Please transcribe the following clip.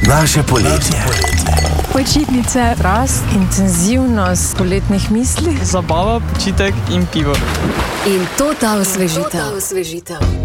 Naše poletje. Počitnice, rast, intenzivnost poletnih misli, zabava, počitek in pivo. In to ta osvežitev.